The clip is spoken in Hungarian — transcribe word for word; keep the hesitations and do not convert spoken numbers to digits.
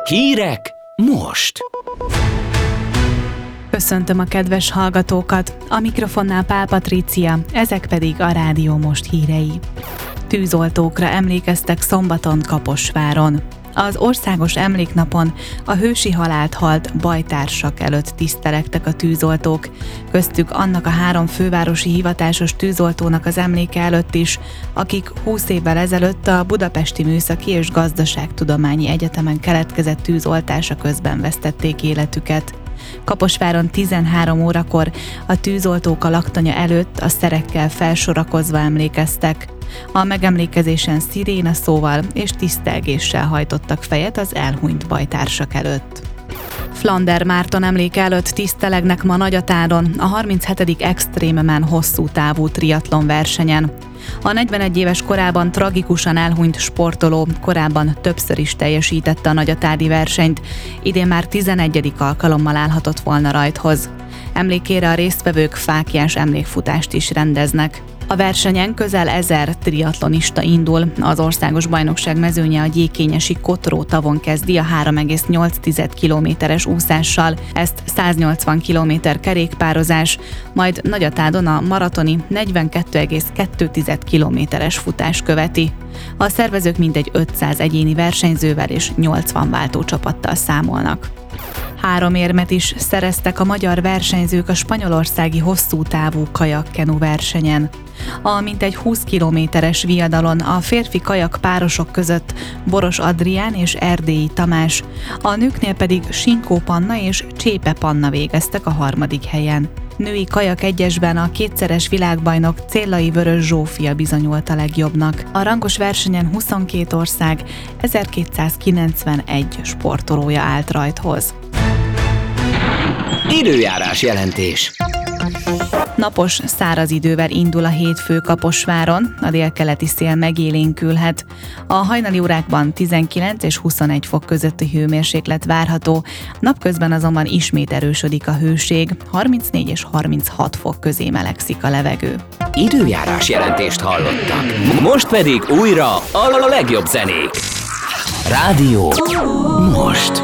Hírek most! Köszöntöm a kedves hallgatókat, a mikrofonnál Pál Patrícia, ezek pedig a Rádió Most hírei. Tűzoltókra emlékeztek szombaton Kaposváron. Az országos emléknapon a hősi halált halt bajtársak előtt tisztelegtek a tűzoltók, köztük annak a három fővárosi hivatásos tűzoltónak az emléke előtt is, akik húsz évvel ezelőtt a Budapesti Műszaki és Gazdaságtudományi Egyetemen keletkezett tűzoltása közben vesztették életüket. Kaposváron tizenhárom órakor a tűzoltók a laktanya előtt a szerekkel felsorakozva emlékeztek. A megemlékezésen sziréna szóval és tisztelgéssel hajtottak fejet az elhunyt bajtársak előtt. Flander Márton emléke előtt tisztelegnek ma Nagyatáron a harminchetedik Extrememan hosszú távú triatlon versenyen. A negyvenegy éves korában tragikusan elhunyt sportoló korábban többször is teljesítette a nagyatádi versenyt, idén már tizenegyedik alkalommal állhatott volna rajthoz. Emlékére a résztvevők fáklyás emlékfutást is rendeznek. A versenyen közel ezer triatlonista indul, az országos bajnokság mezőnye a gyékényesi Kotró tavon kezdi a három egész nyolc kilométeres úszással, ezt száznyolcvan kilométer kerékpározás, majd Nagyatádon a maratoni negyvenkettő egész kettő kilométeres futás követi. A szervezők mintegy ötszáz egyéni versenyzővel és nyolcvan váltócsapattal számolnak. Három érmet is szereztek a magyar versenyzők a spanyolországi hosszú távú kajakkenu versenyen. A mintegy húsz kilométeres viadalon a férfi kajak párosok között Boros Adrián és Erdélyi Tamás, a nőknél pedig Sinkó Panna és Csépe Panna végeztek a harmadik helyen. Női kajak egyesben a kétszeres világbajnok Céllai Vörös Zsófia bizonyult a legjobbnak. A rangos versenyen huszonkét ország ezerkétszázkilencvenegy sportolója állt rajthoz. Időjárás jelentés. Napos, száraz idővel indul a hétfő Kaposváron, a délkeleti szél megélénkülhet. A hajnali órákban tizenkilenc és huszonegy fok közötti hőmérséklet várható, napközben azonban ismét erősödik a hőség, harmincnégy és harminchat fok közé melegszik a levegő. Időjárás jelentést hallottak. Most pedig újra a legjobb zenék. Rádió Most.